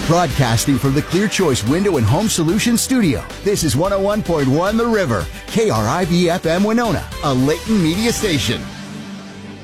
Broadcasting from the Clear Choice Window and Home Solutions studio, this is 101.1 The River, KRIV-FM Winona, a Layton media station.